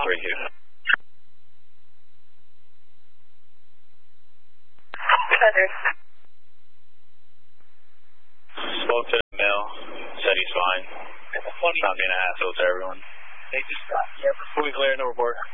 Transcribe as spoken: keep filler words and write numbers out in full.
three Q. Spoke to the mill, said he's fine. Not being an asshole to everyone. They just got here before we clear no report.